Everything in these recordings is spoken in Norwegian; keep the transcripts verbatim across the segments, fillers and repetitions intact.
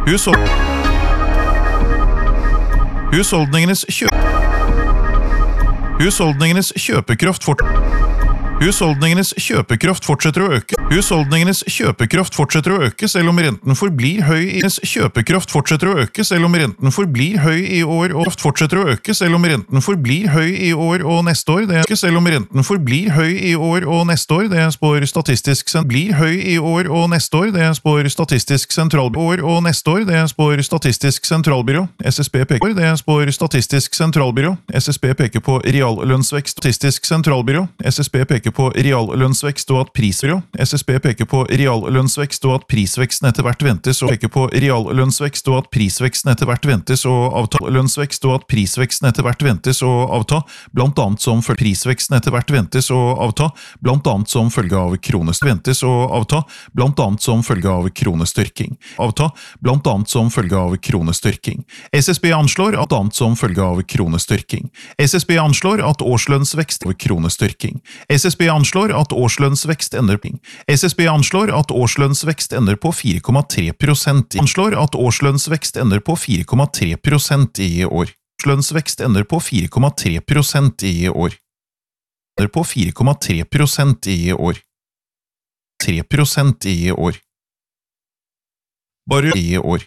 Hushold Husholdningenes kjøp Husholdningenes kjøpekraft fort Husholdningenes kjøpekraft fortsetter å øke. Husholdningenes kjøpekraft fortsetter å øke selv om renten forblir høy i kjøpekraft fortsetter å øke selv om renten forblir høy i år og fortsetter å øke selv om renten forblir høy i år og neste år. Det er ikke selv om renten forblir høy i år og neste år. Det spår Statistisk Sentralbyrå blir høy i år og neste år. Det spår Statistisk Sentralbyrå år og neste år. Det spår Statistisk Sentralbyrå. S S B peker det spår Statistisk Sentralbyrå. S S B peker på reallønnsvekst. Statistisk Sentralbyrå. S S B peker på reallønnsvekst og at prisbyrå. S S B peker på reallønnsvekst og at prisveksten etter hvert ventes og peker på reallønnsvekst og at prisveksten etter hvert ventes og avta. Lønnsvekst og at prisveksten etter hvert ventes og avta, blant annet som følge prisveksten etter hvert ventes og avta, blant annet som følge av kronestyrking. Ventes og avta, blant annet som følge av kronestyrking. Avta, blant annet som følge av kronestyrking. S S B anslår at annet som følge av kronestyrking. S S B anslår at årslønnsvekst av kronestyrking. S S B anslår at årslønnsvekst ender på S S B anslår at årslønnsvekst ender på fire komma tre prosent. Anslår at årslønnsvekst ender på fire komma tre prosent i år. Årslønnsvekst ender på fire komma tre prosent i år. Ender på fire komma tre prosent i år. tre prosent i år. Bare i år.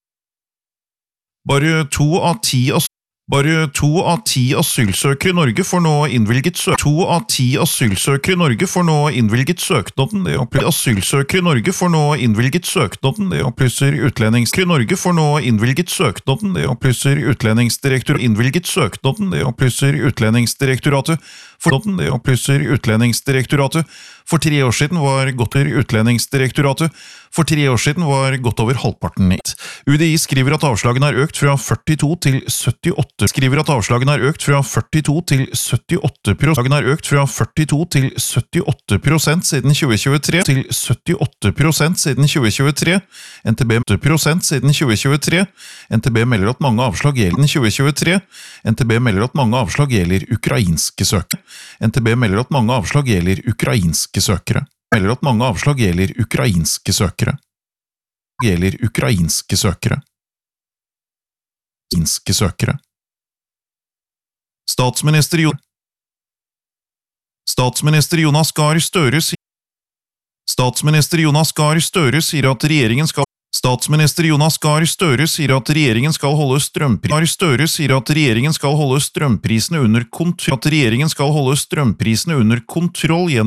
Bare to av ti av Bare to av ti asylsøkere i Norge får nå innvilget søk. To av ti asylsøkere i Norge får nå innvilget søknaden. Det opplyser asylsøkere i Norge får nå innvilget søknaden. Det opplyser utlendingsdirektoratet. I Norge får nå innvilget søknaden. Det opplyser utlendingsdirektoratet. Innvilget søknaden. Det opplyser utlendingsdirektoratet. For det opplyser utlendingsdirektoratet. For tre år siden var godt over utlendingsdirektoratet. For tre år siden var godt over halvparten gitt. U D I skriver at avslagene har økt fra førtito til syttiåtte. Skriver at avslagene har økt fra førtito til syttiåtte prosent. Avslagene har økt fra førtito til syttiåtte prosent siden tjue tjuetre til syttiåtte prosent siden tjue tjuetre. N T B åtte prosent siden tjue tjuetre. N T B melder at mange avslag gjelder tjue tjuetre. N T B melder at mange avslag gjelder ukrainske søkere. N T B melder at mange avslag gjelder ukrainske søkere. Melder at mange avslag gjelder ukrainske søkere. Gjelder ukrainske søkere. Ukrainske søkere. Statsminister Jo Statsminister Jonas Gahr Støre sier Statsminister Jonas Gahr Støre sier at regjeringen skal Statsminister Jonas Gahr Støre sier at regjeringen skal holde strømprisene Gahr Støre sier at regjeringen skal holde strømprisene under kontroll at regjeringen skal holde strømprisene under kontroll gjennom